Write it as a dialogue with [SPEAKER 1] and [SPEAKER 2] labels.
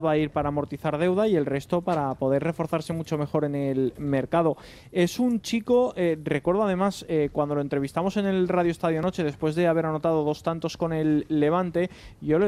[SPEAKER 1] va a ir para amortizar deuda y el resto para poder reforzarse mucho mejor en el mercado. Es un chico, recuerdo además cuando lo entrevistamos en el Radio Estadio Noche, después de haber anotado 2 tantos con el Levante, yo le